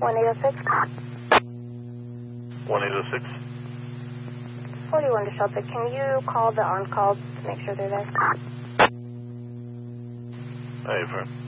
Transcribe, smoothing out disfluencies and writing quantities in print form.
1806. 1806. 41 to shelter. Can you call the on-call to make sure they're there? Hey, friend.